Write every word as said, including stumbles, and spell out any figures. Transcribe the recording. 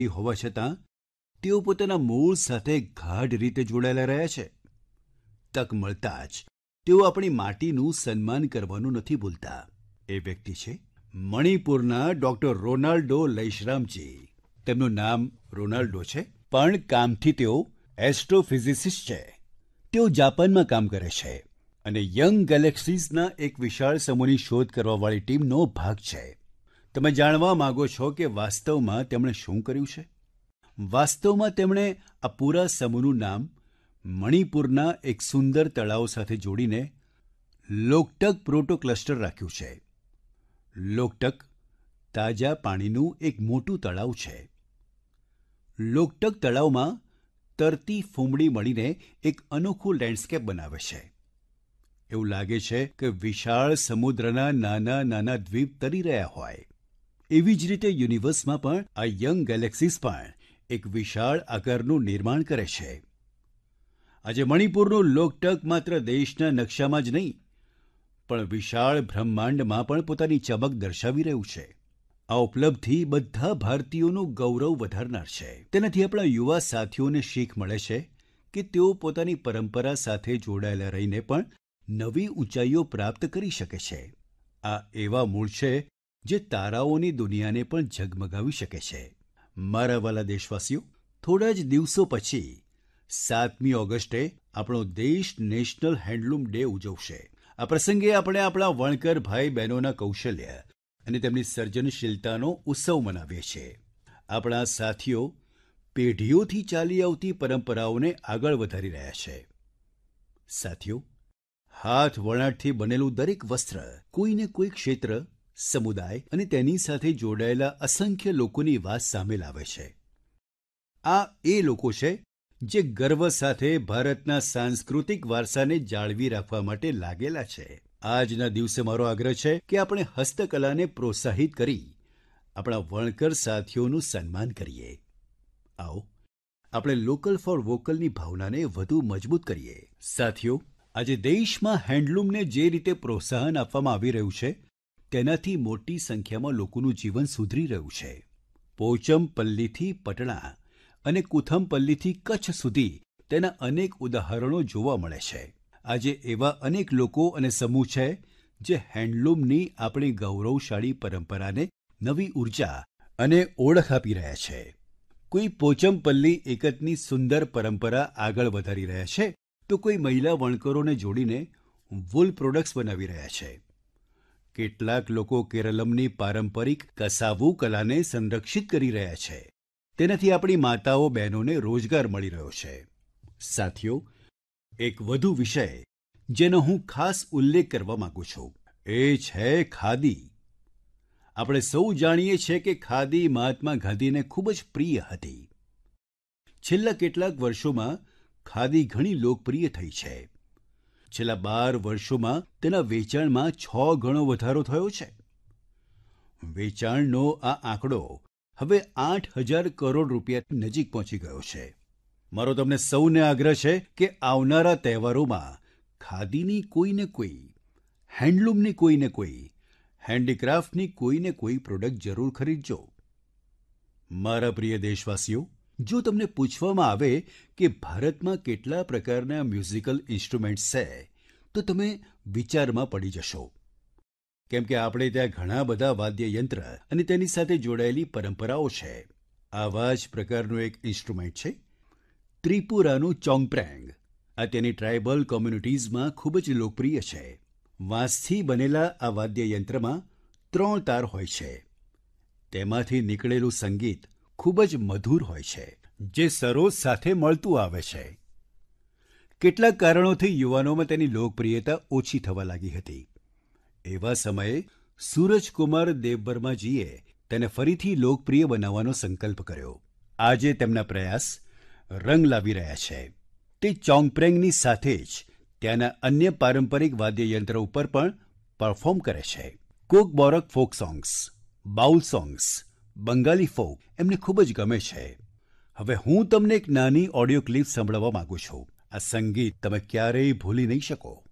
હોવા છતાં તેઓ પોતાના મૂળ સાથે ગાઢ રીતે જોડાયેલા રહ્યા છે. તક મળતા જ તેઓ આપણી માટીનું સન્માન કરવાનું નથી ભૂલતા. એ વ્યક્તિ છે મણિપુરના ડૉક્ટર રોનાલ્ડો લૈશ્રામજી. તેમનું નામ રોનાલ્ડો છે, પણ કામથી તેઓ એસ્ટ્રોફિઝિસિસ્ટ છે. તેઓ જાપાનમાં કામ કરે છે અને યંગ ગેલેક્સીઝના એક વિશાળ સમૂહની શોધ કરવાવાળી ટીમનો ભાગ છે. તમે જાણવા માગો છો કે વાસ્તવમાં તેમણે શું કર્યું છે? વાસ્તવમાં તેમણે આ પૂરા સમૂહનું નામ મણિપુરના એક સુંદર તળાવ સાથે જોડીને લોકટક પ્રોટો ક્લસ્ટર રાખ્યું છે. લોકટક તાજા પાણીનું એક મોટું તળાવ છે. લોકટક તળાવમાં તરતી ફૂમડી મળીને એક અનોખું લેન્ડસ્કેપ બનાવે છે. એવું લાગે છે કે વિશાળ સમુદ્રના નાના નાના દ્વીપ તરી રહ્યા હોય. એવી જ રીતે યુનિવર્સમાં પણ આ યંગ ગેલેક્સીઝ પણ એક વિશાળ આકારનું નિર્માણ કરે છે. આજે મણિપુરનું લોકટક માત્ર દેશના નકશામાં જ નહીં, પણ વિશાળ બ્રહ્માંડમાં પણ પોતાની ચમક દર્શાવી રહ્યું છે. આ ઉપલબ્ધિ બધા ભારતીયોનું ગૌરવ વધારનાર છે. તેનાથી આપણા યુવા સાથીઓને શીખ મળે છે કે તેઓ પોતાની પરંપરા સાથે જોડાયેલા રહીને પણ નવી ઊંચાઈઓ પ્રાપ્ત કરી શકે છે. આ એવા મૂળ છે જે તારાઓની દુનિયાને પણ ઝગમગાવી શકે છે. મારા વાલા દેશવાસીઓ, થોડા જ દિવસો પછી સાતમી ઓગસ્ટે આપણો દેશ નેશનલ હેન્ડલૂમ ડે ઉજવશે. આ પ્રસંગે આપણે આપણા વણકર ભાઈ બહેનોના કૌશલ્ય અને તેમની સર્જનશીલતાનો ઉત્સવ મનાવીએ છીએ. આપણા સાથીઓ પેઢીઓથી ચાલી આવતી પરંપરાઓને આગળ વધારી રહ્યા છે. સાથીઓ, હાથ વણાટથી બનેલું દરેક વસ્ત્ર કોઈને કોઈ ક્ષેત્ર, સમુદાય અને તેની સાથે જોડાયેલા અસંખ્ય લોકોની વાત સામે લાવે છે. આ એ લોકો છે જે ગર્વ સાથે ભારતના સાંસ્કૃતિક વારસાને જાળવી રાખવા માટે લાગેલા છે. આજના દિવસે મારો આગ્રહ છે કે આપણે હસ્તકલાને પ્રોત્સાહિત કરી આપણા વણકર સાથીઓનું સન્માન કરીએ. આવો આપણે લોકલ ફોર વોકલની ભાવનાને વધુ મજબૂત કરીએ. સાથીઓ, આજે દેશમાં હેન્ડલૂમને જે રીતે પ્રોત્સાહન આપવામાં આવી રહ્યું છે, તેનાથી મોટી સંખ્યામાં લોકોનું જીવન સુધરી રહ્યું છે. પોચમપલ્લીથી પટણા અને કુથમપલ્લીથી કચ્છ સુધી તેના અનેક ઉદાહરણો જોવા મળે છે. આજે એવા અનેક લોકો અને સમૂહ છે જે હેન્ડલૂમની આપણી ગૌરવશાળી પરંપરાને નવી ઊર્જા અને ઓળખ આપી રહ્યા છે. કોઈ પોચમપલ્લી એકતની સુંદર પરંપરા આગળ વધારી રહ્યા છે, તો કોઈ મહિલા વણકરોને જોડીને વૂલ પ્રોડક્ટ્સ બનાવી રહ્યા છે. કેટલાક લોકો કેરલમની પારંપરિક કસાવુ કલાને સંરક્ષિત કરી રહ્યા છે. તેનાથી આપણી માતાઓ બહેનોને રોજગાર મળી રહ્યો છે. સાથીઓ, એક વધુ વિષય જેનો હું ખાસ ઉલ્લેખ કરવા માંગુ છું, એ છે ખાદી. આપણે સૌ જાણીએ છીએ કે ખાદી મહાત્મા ગાંધીને ખૂબ જ પ્રિય હતી. છેલ્લા કેટલાક વર્ષોમાં ખાદી ઘણી લોકપ્રિય થઈ છે. છેલ્લા બાર વર્ષોમાં તેના વેચાણમાં છ ગણો વધારો થયો છે. વેચાણનો આ આંકડો હવે આઠ હજાર કરોડ રૂપિયાની નજીક પહોંચી ગયો છે. મારો તમને સૌને આગ્રહ છે કે આવનારા તહેવારોમાં ખાદીની કોઈને કોઈ, હેન્ડલૂમની કોઈને કોઈ, હેન્ડીક્રાફ્ટની કોઈને કોઈ પ્રોડક્ટ જરૂર ખરીદજો. મારા પ્રિય દેશવાસીઓ, જો તમને પૂછવામાં આવે કે ભારતમાં કેટલા પ્રકારના મ્યુઝિકલ ઇન્સ્ટ્રુમેન્ટ્સ છે, તો તમે વિચારમાં પડી જશો. કેમ કે આપણે ત્યાં ઘણા બધા વાદ્યયંત્ર અને તેની સાથે જોડાયેલી પરંપરાઓ છે. આવા જ પ્રકારનું એક ઇન્સ્ટ્રુમેન્ટ છે ત્રિપુરાનું ચોંગપ્રેંગ. આ તેની ટ્રાઇબલ કોમ્યુનિટીઝમાં ખૂબ જ લોકપ્રિય છે. વાંસથી બનેલા આ વાદ્યયંત્રમાં ત્રણ તાર હોય છે. તેમાંથી નીકળેલું સંગીત ખૂબ જ મધુર હોય છે, જે સરોજ સાથે મળતું આવે છે. કેટલાક કારણોથી યુવાનોમાં તેની લોકપ્રિયતા ઓછી થવા લાગી હતી. એવા સમયે સૂરજકુમાર દેવબર્માજીએ તેને ફરીથી લોકપ્રિય બનાવવાનો સંકલ્પ કર્યો. આજે તેમના પ્રયાસ રંગ લાવી રહ્યા છે. તે ચોંગપ્રેંગની સાથે જ ત્યાંના અન્ય પારંપરિક વાદ્યયંત્ર ઉપર પણ પરફોર્મ કરે છે. Kokborok folk songs, bowl songs, Bengali folk એમને ખૂબ જ ગમે છે. હવે હું તમને એક નાની ઓડિયો ક્લિપ સંભળાવવા માંગુ છું. આ સંગીત તમે ક્યારેય ભૂલી નહીં શકો.